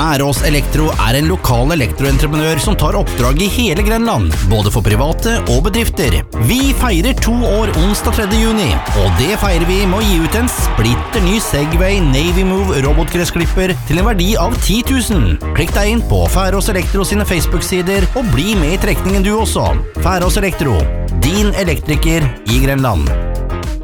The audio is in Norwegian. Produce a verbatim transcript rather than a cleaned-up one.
Færås Elektro er en lokal elektroentreprenør som tar oppdrag i hele Grenland, både for private og bedrifter. Vi feirer to år onsdag tredje juni, og det feirer vi med å gi ut en splitter ny Segway Navy Move robotgressklipper til en verdi av ti tusen. Klikk deg inn på Færås Elektro sine Facebook-sider, og bli med i trekningen du også. Færås Elektro, din elektriker i Grenland.